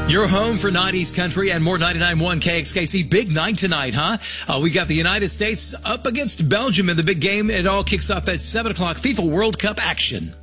Your home for 90s country and more 99.1 KXKC. Big night tonight, huh? We got the United States up against Belgium in the big game. It all kicks off at 7 o'clock. FIFA World Cup action.